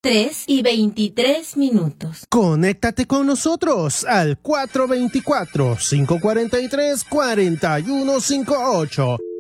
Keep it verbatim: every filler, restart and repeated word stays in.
tres y veintitrés minutos. Conéctate con nosotros al cuatro dos cuatro, cinco cuatro tres, cuatro uno cinco ocho.